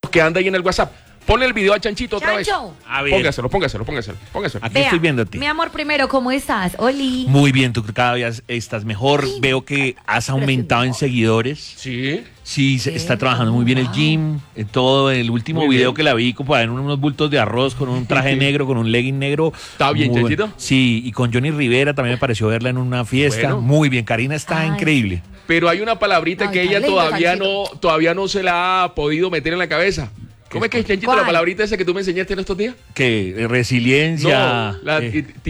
que anda ahí en el WhatsApp. Ponle el video a Chanchito otra vez. A ver. Póngaselo. Aquí Vea, estoy viéndote. Mi amor, primero, ¿cómo estás? Oli. Muy bien, tú cada día estás mejor. Veo que has aumentado en seguidores. Sí. Sí, está trabajando muy bien el gym. Todo el último Muy video bien. que la vi como en unos bultos de arroz con un traje negro, con un legging negro. ¿Está bien, Muy Chanchito? bueno. Sí, y con Johnny Rivera también me pareció verla en una fiesta. Bueno. Muy bien, Karina está Ay. increíble. Pero hay una palabrita Ay, que tan ella lindo, todavía no se la ha podido meter en la cabeza. ¿Cómo es que es, Chanchito, ¿Cuál? la palabrita esa que tú me enseñaste en estos días? Que resiliencia. No,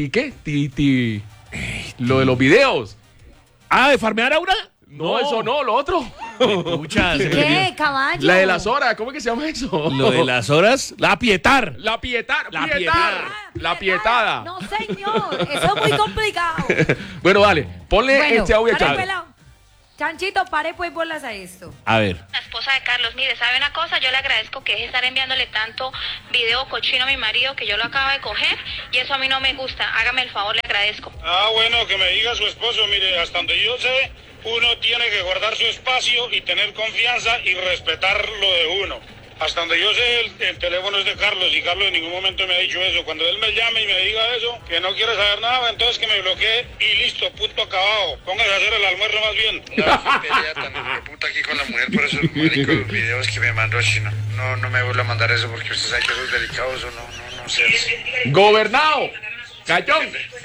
¿qué? Lo de los videos. ¿De farmear a una? No, eso no, lo otro. Pucha, se me olvidó. ¿Qué, caballo? La de las horas, ¿cómo es que se llama eso? Lo de las horas. La pietar. La pietada. La pietada. La pietada. No, señor, eso es muy complicado. Bueno, dale, ponle Bueno, este audio a pare, Chancho. pelao. Chanchito, pare pues bolas a esto. A ver. La esposa de Carlos, mire, ¿sabe una cosa? Yo le agradezco que deje de estar enviándole tanto video cochino a mi marido que yo lo acabo de coger y eso a mí no me gusta. Hágame el favor, le agradezco. Bueno, que me diga su esposo, mire, hasta donde yo sé, uno tiene que guardar su espacio y tener confianza y respetar lo de uno. Hasta donde yo sé, el teléfono es de Carlos y Carlos en ningún momento me ha dicho eso. Cuando él me llame y me diga eso, que no quiere saber nada, entonces que me bloquee y listo, punto acabado. Póngase a hacer el almuerzo más bien. No, pelea tan puta aquí con la mujer por esos maricos videos que me mandó Chino. No me vuelva a mandar eso porque usted sabe que eso es delicado, eso no sé. Gobernado. Cachón.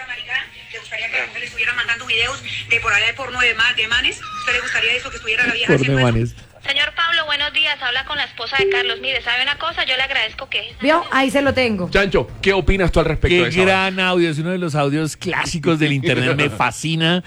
¿Le gustaría que la mujer le estuviera mandando videos de por allá de porno de manes? ¿Usted le gustaría eso, que estuviera la vieja haciendo eso? Señor Pablo, buenos días. Habla con la esposa de Carlos. Mire, ¿sabe una cosa? Yo le agradezco que... ¿Vio? Ahí se lo tengo. Chancho, ¿qué opinas tú al respecto de Qué eso? gran audio, es uno de los audios clásicos del internet, me fascina.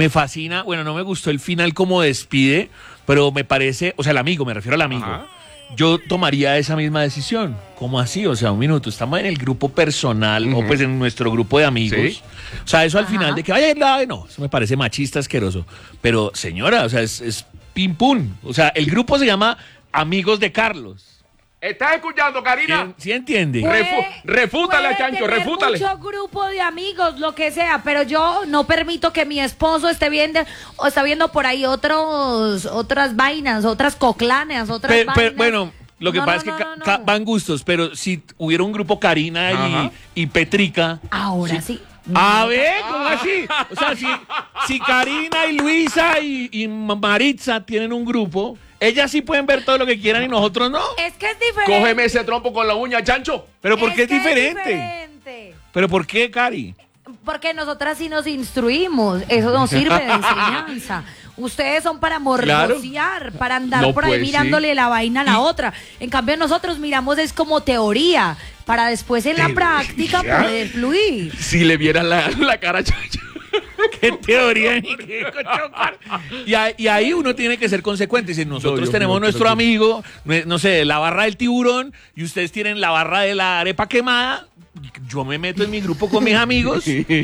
Bueno, no me gustó el final como despide, pero me parece, o sea, el amigo, me refiero al amigo. Ajá. Yo tomaría esa misma decisión. ¿Cómo así? O sea, un minuto, estamos en el grupo personal o pues en nuestro grupo de amigos. Sí. O sea, eso al final de que vaya no, eso me parece machista, asqueroso. Pero señora, o sea, es pim pum. O sea, el grupo se llama Amigos de Carlos. ¿Estás escuchando, Karina? ¿Sí entiende? Refútale a Puede Chancho, tener refútale. mucho grupo de amigos, lo que sea, pero yo no permito que mi esposo esté viendo o está viendo por ahí otras vainas, otras coclanes, otras vainas. Bueno, lo que No, pasa no, es que no, no. van gustos, pero si hubiera un grupo Karina Ajá. y Petrica. Ahora sí. A ver, ¿cómo así? O sea, si Karina y Luisa y Maritza tienen un grupo, ellas sí pueden ver todo lo que quieran y nosotros no. Es que es diferente. Cógeme ese trompo con la uña, Chancho. ¿Pero por qué es que diferente? diferente. ¿Pero por qué, Cari? Porque nosotras sí nos instruimos, eso nos sirve de enseñanza. Ustedes son para morbosear, para andar No, por ahí pues, mirándole la vaina a la otra. En cambio nosotros miramos es como teoría, para después en la práctica poder fluir. Si le vieras la cara a Chancho. ¿Qué teoría? Ni qué chocar. Y ahí uno tiene que ser consecuente. Si nosotros Dios tenemos mío, nuestro pero- amigo, no sé, la barra del tiburón, y ustedes tienen la barra de la arepa quemada, yo me meto en mi grupo con mis amigos.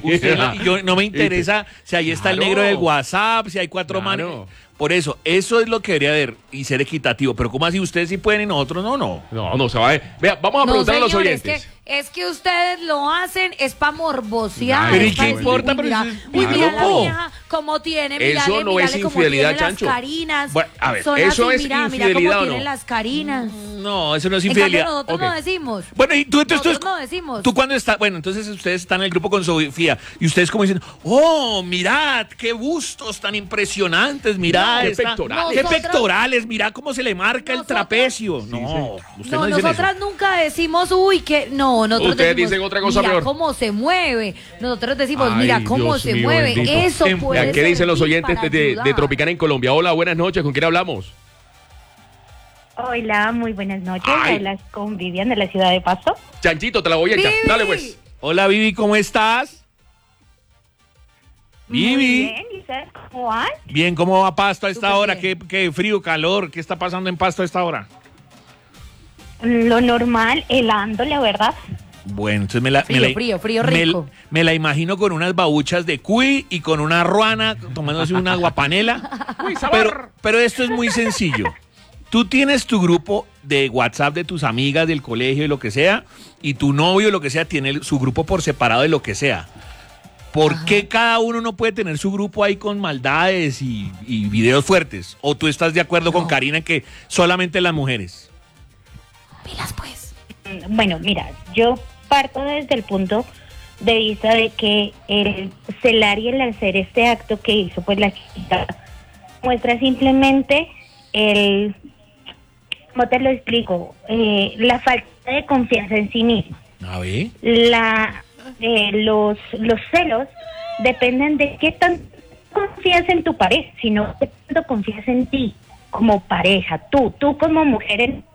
No me interesa si ahí está el Claro. negro del WhatsApp, si hay cuatro Claro. manes. Por eso es lo que debería haber y ser equitativo. Pero ¿cómo así ustedes sí pueden y nosotros no? No se va a ver. Vea, vamos a No, preguntar a los señor, oyentes. es que ustedes lo hacen, es para morbosear. Pero ¿y es pa' qué decir, importa? uy, Pero mira, eso es uy, mira la grupo. vieja cómo tiene, Eso mírale, no mírale es cómo infidelidad, tiene Chancho. las carinas. Bueno, a ver, Son ¿eso así, es mira infidelidad cómo o no? tienen las carinas. No, eso no es En cambio infidelidad. nosotros Ok. no decimos. Bueno, y Nosotros no decimos. Tú cuando estás, bueno, entonces ustedes están en el grupo con Sofía y ustedes como dicen, oh, mirad, qué bustos tan impresionantes, mirad. Qué esta- pectorales. Qué Nosotros- pectorales, mirad cómo se le marca el Nosotros- trapecio. No, ustedes No, no dicen nosotras eso. nunca decimos, uy, que no, nosotros Ustedes decimos, dicen otra cosa mira peor. cómo se mueve. Nosotros decimos, Ay, mira cómo Dios se mío, mueve. bendito. Eso Vea, puede Vea, ¿qué dicen los servir oyentes para de ayudar. Tropicana en Colombia? Hola, buenas noches. ¿Con quién hablamos? Hola, muy buenas noches. Ay. Hablas con Vivian de la ciudad de Pasto. Chanchito, te la voy a echar. Vivi. Dale, pues. Hola, Vivi, ¿cómo estás? Muy Vivi. bien, ¿y ustedes cómo van? Bien, ¿cómo va Pasto a esta Súper hora? bien. ¿Qué frío, calor? ¿Qué está pasando en Pasto a esta hora? Lo normal, helando, la verdad. Bueno, entonces me la Frío rico. me la imagino con unas babuchas de cuy y con una ruana tomándose una guapanela. Uy, sabor. Pero esto es muy sencillo. Tú tienes tu grupo de WhatsApp de tus amigas del colegio y lo que sea, y tu novio lo que sea tiene su grupo por separado de lo que sea. ¿Por qué cada uno no puede tener su grupo ahí con maldades y videos fuertes? ¿O tú estás de acuerdo con Karina en que solamente las mujeres? Pilas, pues. Bueno, mira, yo parto desde el punto de vista de que el celar y el hacer este acto que hizo pues la chica muestra simplemente ¿cómo te lo explico? La falta de confianza en sí mismo. A ver. Los celos dependen de qué tanto confías en tu pareja, sino qué tanto confías en ti como pareja, tú como mujer en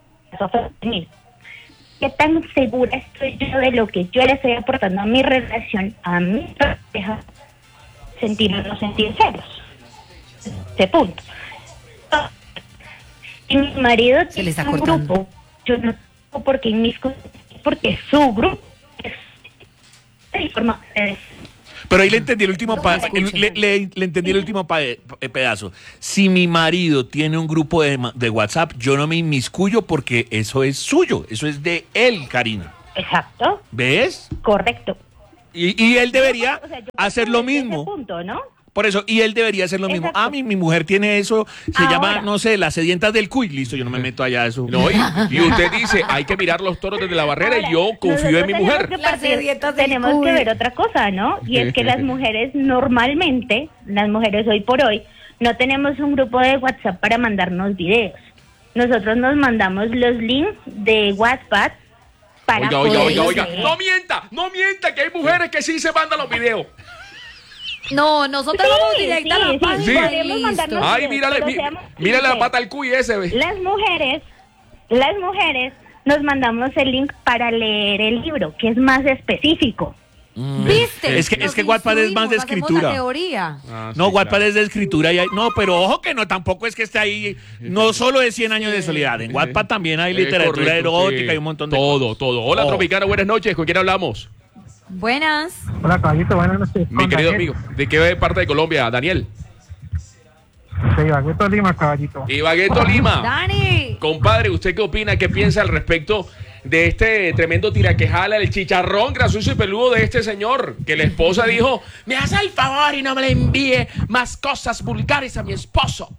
qué tan segura estoy yo de lo que yo le estoy aportando a mi relación, a mi pareja, sentir o no sentir celos. Este punto. Y mi marido Se le está tiene un cortando. grupo, yo no tengo por qué porque su grupo es de forma Pero ahí le entendí el último le entendí el último pedazo. Si mi marido tiene un grupo de WhatsApp, yo no me inmiscuyo porque eso es suyo, eso es de él, Karina. Exacto, ¿Ves? correcto. Y él debería O sea, yo hacer parto lo desde ese mismo. punto, ¿no? Por eso, y él debería hacer lo mismo. Exacto. Ah, mi mujer tiene eso, se Ahora. llama, no sé, las sedientas del cuy. Listo, yo no me meto allá a eso. No, y usted dice, hay que mirar los toros desde la barrera y yo confío en mi mujer. Las servilletas del Tenemos cuy. que ver otra cosa, ¿no? Y es que las mujeres normalmente, las mujeres hoy por hoy, no tenemos un grupo de WhatsApp para mandarnos videos. Nosotros nos mandamos los links de WhatsApp para Oiga, ver. no mienta, que hay mujeres que sí se mandan los videos. No, nosotros Sí, vamos directa a la sí, página sí. y Podemos listo. mandarnos- Ay, pero seamos mírale la sinceros. pata al cuy ese, ve. Las mujeres nos mandamos el link para leer el libro, que es más específico. ¿Viste? Es que Nos Wattpad es más de instruimos, hacemos escritura. la teoría. No, Wattpad es de escritura y hay, no, pero ojo que no, tampoco es que esté ahí, no solo es 100 años de soledad, en Wattpad también hay literatura Correcto, erótica sí. y un montón de Todo. Hola, Oh. Tropicana, buenas noches. ¿Con quién hablamos? Buenas. Hola, caballito, buenas noches. Mi Con querido Daniel, amigo. ¿De qué parte de Colombia, Daniel? De Ibagué, Tolima, caballito. Ibagué, Lima. Dani. Compadre, ¿usted qué opina? ¿Qué piensa al respecto de este tremendo tiraquejala, el chicharrón gracioso y peludo de este señor? Que la esposa dijo, me hace el favor y no me le envíe más cosas vulgares a mi esposo.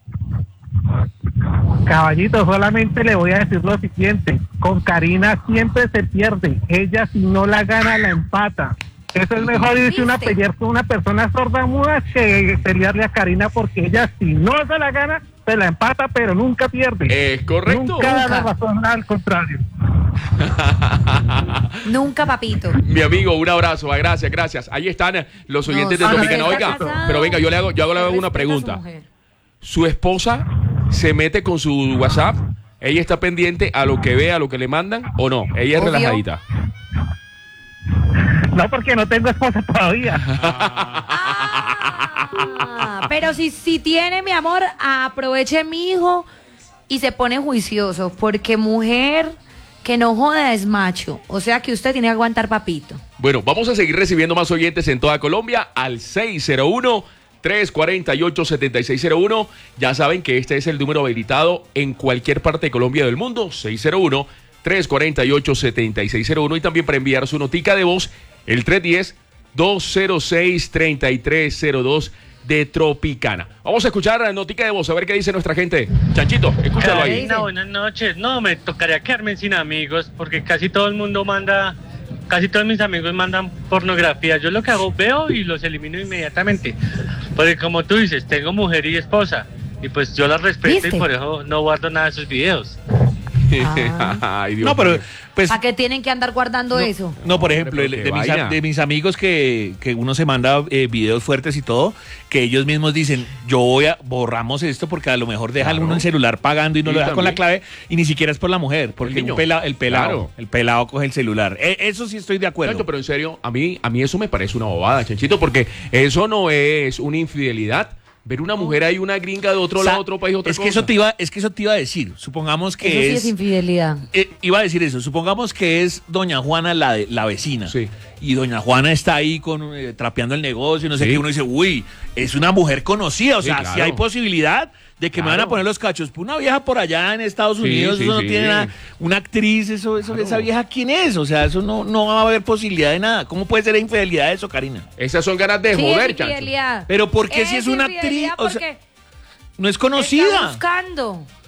Caballito, solamente le voy a decir lo siguiente. Con Karina siempre se pierde. Ella, si no la gana, la empata. Eso es mejor irse una ¿Viste? pelear con una persona sorda muda que pelearle a Karina, porque ella, si no se la gana, se la empata, pero nunca pierde. Es correcto. Nunca da la Nunca. razón, al contrario. Nunca, papito. Mi amigo, un abrazo, gracias. Ahí están los oyentes de si Tropicana. está Oiga, casado, pero venga, yo le hago respeta una a su pregunta. mujer. Su esposa se mete con su WhatsApp, ella está pendiente a lo que ve, a lo que le mandan, o no, ella es Obvio. relajadita. No, porque no tengo esposa todavía. Pero si tiene, mi amor, aproveche mi hijo y se pone juicioso, porque mujer que no joda es macho. O sea que usted tiene que aguantar, papito. Bueno, vamos a seguir recibiendo más oyentes en toda Colombia al 601-348-7601. Ya saben que este es el número habilitado en cualquier parte de Colombia del mundo, 601-348-7601. Y también para enviar su notica de voz, el 310-206-3302 de Tropicana. Vamos a escuchar la notica de voz, a ver qué dice nuestra gente. Chanchito, escúchalo ahí. Karina, Buenas noches. No, me tocaría quedarme sin amigos porque casi todo el mundo casi todos mis amigos mandan pornografía. Yo lo que hago, veo y los elimino inmediatamente. Porque como tú dices, tengo mujer y esposa y pues yo las respeto ¿Viste? y por eso no guardo nada de sus videos. Ay, Dios No, pero mío. pues ¿Para qué tienen que andar guardando eso? no, por ejemplo, Pero qué de vaina. mis amigos que uno se manda videos fuertes y todo, que ellos mismos dicen, borramos esto porque a lo mejor deja Claro. uno el celular pagando y no Sí, lo deja con la también. clave y ni siquiera es por la mujer, porque niño. el Claro. pelado coge el celular. Eso sí estoy de acuerdo. Chancho, pero en serio, a mí eso me parece una bobada, Chanchito, porque eso no es una infidelidad. Ver una mujer ahí, una gringa de otro lado, otro país, otra es cosa. que eso te iba a decir. Supongamos que Eso sí es infidelidad. iba a decir eso. Supongamos que es doña Juana la vecina. Sí. Y doña Juana está ahí trapeando el negocio, no sé Sí. qué. Uno dice, uy, es una mujer conocida. O Sí, sea, claro. si hay posibilidad de que me van a Claro. poner los cachos. Pues una vieja por allá en Estados Sí, Unidos, sí, eso no sí. tiene nada. Una actriz, eso Claro. esa vieja, ¿quién es? O sea, eso no va a haber posibilidad de nada. ¿Cómo puede ser infidelidad eso, Karina? Esas son ganas de Sí, joder, es Chancho. infidelidad. Pero ¿por qué si es una actriz? infidelidad O sea, porque no es está conocida. buscando.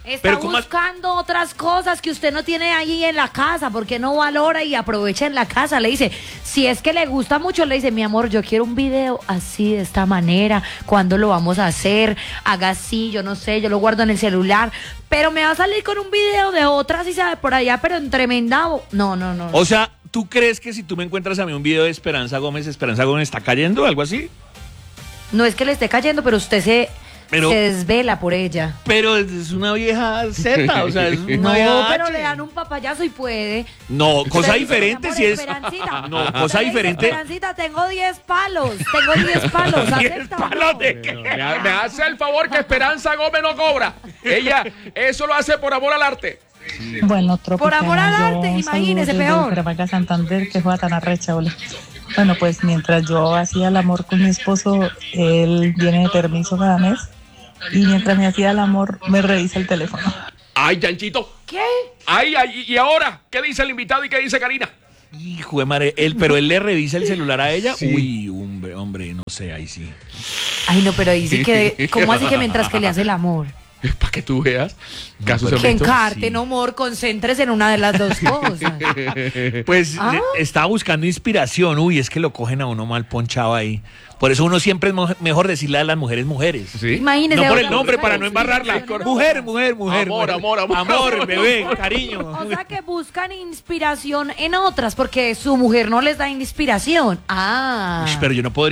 Está Pero ¿cómo buscando otras cosas que usted no tiene ahí en la casa, porque no valora y aprovecha en la casa. Le dice, si es que le gusta mucho, le dice, mi amor, yo quiero un video así, de esta manera, ¿cuándo lo vamos a hacer? Haga así, yo no sé, yo lo guardo en el celular, pero me va a salir con un video de otra, si sabe, por allá, pero en tremenda... No. O sea, ¿tú crees que si tú me encuentras a mí un video de Esperanza Gómez está cayendo, algo así? No es que le esté cayendo, pero usted se desvela por ella. Pero es una vieja zeta, o sea, es una No, vieja pero H. le dan un papayazo y puede. No, cosa Usted dice, diferente mi amor, si es... Esperancita. No, Usted cosa le dice, diferente... Esperancita, tengo 10 palos. Tengo 10 palos. 10 ¿Acepta o no? palos de qué? Me hace el favor que Esperanza Gómez no cobra. Ella eso lo hace por amor al arte. Bueno, Tropicana, Por amor al yo arte, imagínese, saludo desde peor. Bucaramanga, Santander, que juega tan arrecha, hola. Bueno, pues mientras yo hacía el amor con mi esposo, él viene de permiso cada mes. Y mientras me hacía el amor, me revisa el teléfono. Ay, Chanchito. ¿Qué? Ay, ¿y ahora? ¿Qué dice el invitado y qué dice Karina? Hijo de madre, pero él le revisa el celular a ella. Sí. Uy, hombre, no sé, ahí sí. Ay, no, pero ahí sí que... ¿Cómo así que mientras que le hace el amor? Para que tú veas. Casos Que honestos. encarte, no, amor, concéntrese en una de las dos cosas. Pues Ah. estaba buscando inspiración. Uy, es que lo cogen a uno mal ponchado ahí. Por eso uno siempre es mejor decirle a las mujeres. ¿Sí? Imagínese. No por el otra nombre, mujer para no embarrarla. inspiración. Mujer. Amor, bebé, cariño. O sea que buscan inspiración en otras porque su mujer no les da inspiración. Ah. Uy, pero yo no podría.